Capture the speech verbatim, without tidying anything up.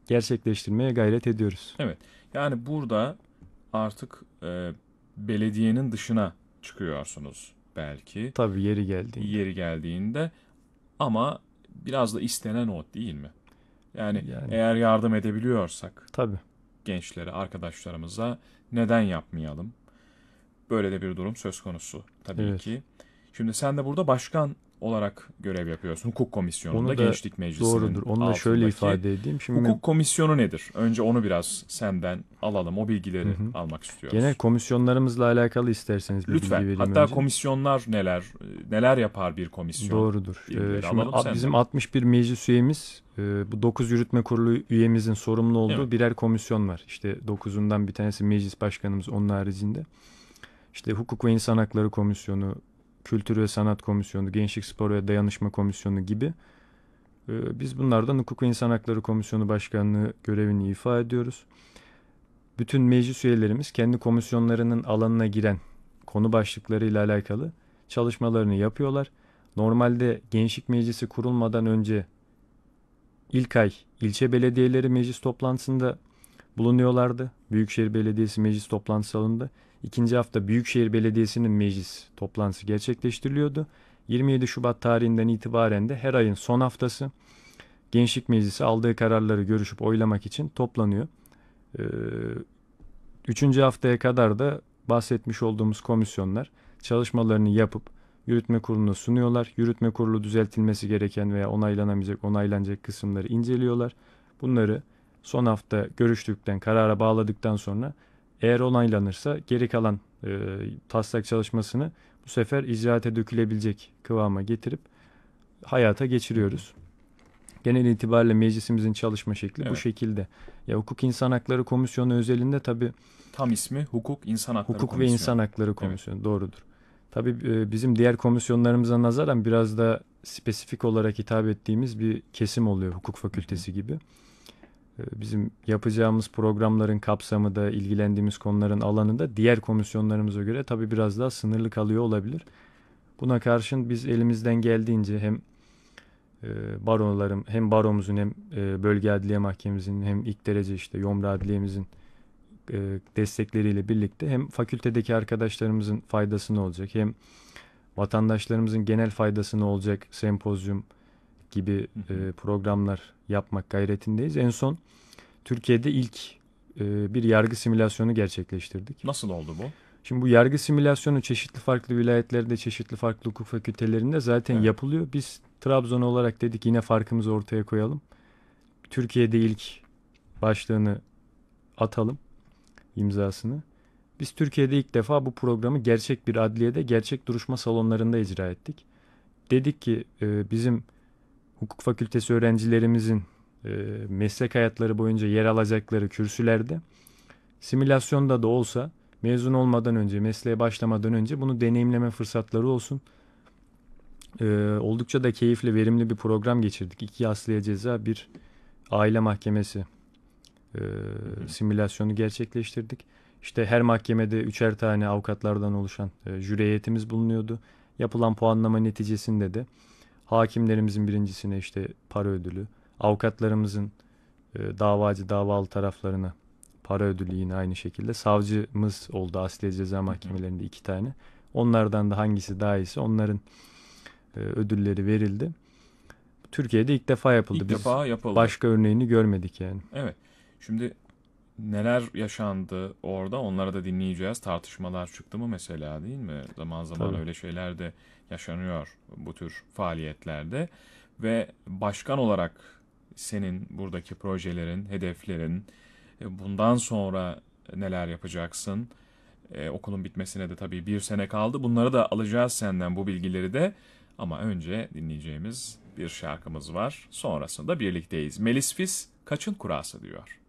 gerçekleştirmeye gayret ediyoruz. Evet. Yani burada artık e, belediyenin dışına çıkıyorsunuz belki Tabii yeri geldiğinde. yeri geldiğinde, ama biraz da istenen o değil mi? Yani Yani eğer yardım edebiliyorsak tabii. gençlere, arkadaşlarımıza neden yapmayalım? Böyle de bir durum söz konusu tabii Evet. ki. Şimdi sen de burada başkan olarak görev yapıyorsun. Hukuk Komisyonu'nda, Onu da Gençlik Meclisi'nin doğrudur. Onu da şöyle altındaki. ifade edeyim. Şimdi Hukuk Komisyonu nedir? Önce onu biraz senden alalım. O hı bilgileri hı. almak Genel istiyoruz. komisyonlarımızla alakalı isterseniz bir bilgi Lütfen. vereyim Hatta önce. komisyonlar neler, neler yapar bir komisyon? Doğrudur. Ee, Bilgileri şimdi alalım a- bizim senden. altmış bir meclis üyemiz, e, bu dokuz yürütme kurulu üyemizin sorumlu Değil mi? olduğu birer komisyon var. İşte dokuzundan bir tanesi meclis başkanımız, onun haricinde. İşte Hukuk ve İnsan Hakları Komisyonu, Kültür ve Sanat Komisyonu, Gençlik, Spor ve Dayanışma Komisyonu gibi. Ee, Biz bunlardan Hukuk ve İnsan Hakları Komisyonu Başkanlığı görevini ifa ediyoruz. Bütün meclis üyelerimiz kendi komisyonlarının alanına giren konu başlıklarıyla alakalı çalışmalarını yapıyorlar. Normalde Gençlik Meclisi kurulmadan önce ilk ay ilçe belediyeleri meclis toplantısında bulunuyorlardı. Büyükşehir Belediyesi meclis toplantı salonunda. İkinci hafta Büyükşehir Belediyesi'nin meclis toplantısı gerçekleştiriliyordu. yirmi yedi Şubat tarihinden itibaren de her ayın son haftası Gençlik Meclisi aldığı kararları görüşüp oylamak için toplanıyor. Ee, Üçüncü haftaya kadar da bahsetmiş olduğumuz komisyonlar çalışmalarını yapıp yürütme kuruluna sunuyorlar. Yürütme kurulu düzeltilmesi gereken veya onaylanamayacak, onaylanacak kısımları inceliyorlar. Bunları son hafta görüştükten, karara bağladıktan sonra eğer onaylanırsa geri kalan e, taslak çalışmasını bu sefer icraate dökülebilecek kıvama getirip hayata geçiriyoruz. Genel itibariyle meclisimizin çalışma şekli bu Evet. şekilde. Ya Hukuk İnsan Hakları Komisyonu özelinde tabii Tam ismi Hukuk İnsan Hakları Hukuk ve Komisyonu. İnsan Hakları Evet. Komisyonu doğrudur. Tabii e, bizim diğer komisyonlarımıza nazaran biraz da spesifik olarak hitap ettiğimiz bir kesim oluyor hukuk fakültesi gibi. E, Bizim yapacağımız programların kapsamı da ilgilendiğimiz konuların alanı da diğer komisyonlarımıza göre tabii biraz daha sınırlı kalıyor olabilir. Buna karşın biz elimizden geldiğince hem e, barolarım hem baromuzun hem e, bölge adliye mahkememizin hem ilk derece işte Yomra Adliyemizin e, destekleriyle birlikte hem fakültedeki arkadaşlarımızın faydasına olacak hem vatandaşlarımızın genel faydasına olacak sempozyum gibi e, programlar yapmak gayretindeyiz. En son Türkiye'de ilk e, bir yargı simülasyonu gerçekleştirdik. Nasıl oldu bu? Şimdi bu yargı simülasyonu çeşitli farklı vilayetlerde, çeşitli farklı hukuk fakültelerinde zaten Evet. yapılıyor. Biz Trabzon olarak dedik yine farkımızı ortaya koyalım. Türkiye'de ilk başlığını atalım, imzasını. Biz Türkiye'de ilk defa bu programı gerçek bir adliyede, gerçek duruşma salonlarında icra ettik. Dedik ki e, bizim hukuk fakültesi öğrencilerimizin e, meslek hayatları boyunca yer alacakları kürsülerde simülasyonda da olsa mezun olmadan önce, mesleğe başlamadan önce bunu deneyimleme fırsatları olsun. E, oldukça da keyifli, verimli bir program geçirdik. İki asliye ceza, bir aile mahkemesi e, simülasyonu gerçekleştirdik. İşte her mahkemede üçer tane avukatlardan oluşan e, jüri heyetimiz bulunuyordu. Yapılan puanlama neticesinde de hakimlerimizin birincisine işte para ödülü, avukatlarımızın e, davacı davalı taraflarına para ödülü yine aynı şekilde. Savcımız oldu asliye ceza mahkemelerinde iki tane. Onlardan da hangisi daha iyisi onların e, ödülleri verildi. Türkiye'de ilk defa yapıldı. İlk Biz defa yapıldı. başka örneğini görmedik yani. Evet. Şimdi neler yaşandı orada, onları da dinleyeceğiz. Tartışmalar çıktı mı mesela, değil mi? Zaman zaman Tabii. öyle şeyler de yaşanıyor bu tür faaliyetlerde. Ve başkan olarak senin buradaki projelerin, hedeflerin, e, bundan sonra neler yapacaksın? E, okulun bitmesine de tabii bir sene kaldı. Bunları da alacağız senden, bu bilgileri de. Ama önce dinleyeceğimiz bir şarkımız var. Sonrasında birlikteyiz. Melis Fis, Kaçın Kurası diyor.